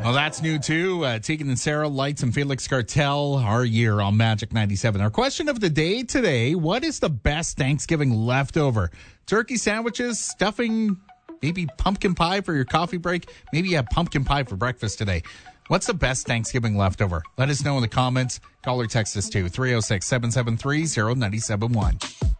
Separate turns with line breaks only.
Well, that's new too. Tegan and Sarah, Lights, and Felix Cartel, our year on Magic 97. Our question of the day today, what is the best Thanksgiving leftover? Turkey sandwiches, stuffing, maybe pumpkin pie for your coffee break. Maybe you have pumpkin pie for breakfast today. What's the best Thanksgiving leftover? Let us know in the comments. Call or text us to 306-773-0971.